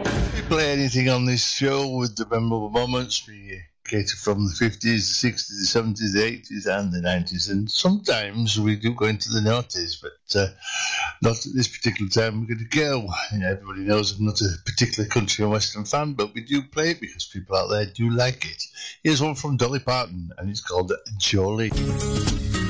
We play anything on this show with the memorable moments. We cater from the 50s, the 60s, the 70s, the 80s, and the 90s. And sometimes we do go into the noughties, but not at this particular time. We're going to go. You know, everybody knows I'm not a particular country or western fan, but we do play it because people out there do like it. Here's one from Dolly Parton, and it's called Jolene.